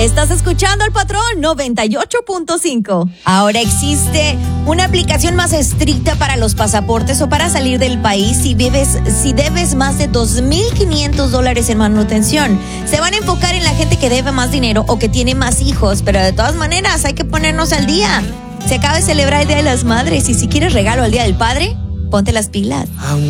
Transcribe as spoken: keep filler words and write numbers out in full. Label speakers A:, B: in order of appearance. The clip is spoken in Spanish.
A: Estás escuchando al Patrón noventa y ocho punto cinco. Ahora existe una aplicación más estricta para los pasaportes o para salir del país si debes, si debes más de dos mil quinientos dólares en manutención. Se van a enfocar en la gente que debe más dinero o que tiene más hijos, pero de todas maneras hay que ponernos al día. Se acaba de celebrar el Día de las Madres y si quieres regalo al Día del Padre, ponte las pilas.